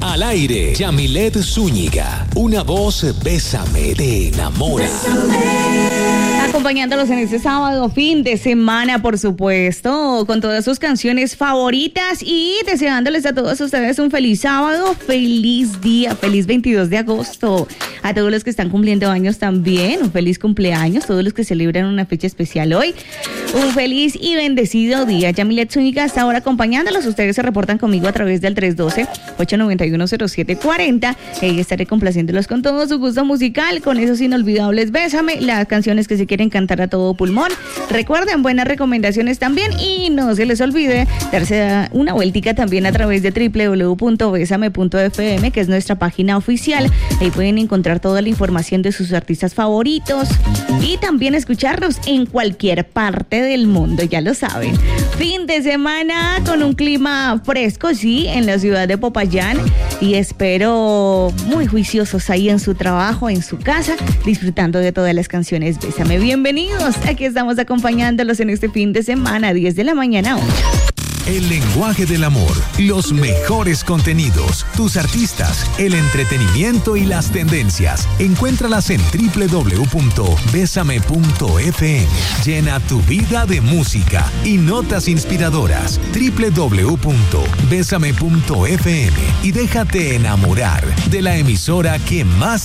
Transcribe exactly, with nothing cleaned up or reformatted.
Al aire, Yamilet Zúñiga. Una voz, bésame, te enamora. Acompañándolos en este sábado, fin de semana, por supuesto, con todas sus canciones favoritas y deseándoles a todos ustedes un feliz sábado, feliz día, feliz veintidós de agosto. A todos los que están cumpliendo años también, un feliz cumpleaños, todos los que celebran una fecha especial hoy, un feliz y bendecido día. Yamilet Zúñiga hasta ahora acompañándolos. Ustedes se reportan conmigo a través del tres uno dos, ocho nueve uno, cero siete cuatro cero. Eh, estaré complaciéndolos con todo su gusto musical, con esos inolvidables Bésame, las canciones que se quieren cantar a todo pulmón. Recuerden, buenas recomendaciones también y no se les olvide darse una vueltica también a través de doble u doble u doble u punto besame punto efe eme, que es nuestra página oficial. Ahí pueden encontrar toda la información de sus artistas favoritos y también escucharlos en cualquier parte del mundo, ya lo saben. Fin de semana con un clima fresco, sí, en la ciudad de Popayán, y espero muy juiciosos ahí en su trabajo, en su casa, disfrutando de todas las canciones Bésame. Bienvenidos, aquí estamos acompañándolos en este fin de semana, diez de la mañana. El lenguaje del amor, los mejores contenidos, tus artistas, el entretenimiento y las tendencias. Encuéntralas en doble u doble u doble u punto besame punto efe eme. Llena tu vida de música y notas inspiradoras. doble u doble u doble u punto besame punto efe eme y déjate enamorar de la emisora que más